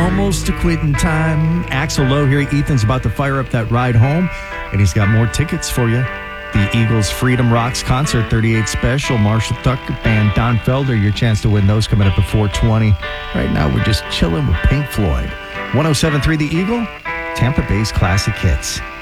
almost to quitting time. Axl Lowe here. Ethan's about to fire up that ride home, and he's got more tickets for you. The Eagles Freedom Rocks Concert 38 Special, Marshall Tucker Band, Don Felder. Your chance to win those coming up at 4:20. Right now, we're just chilling with Pink Floyd. 107.3 The Eagle, Tampa Bay's classic hits.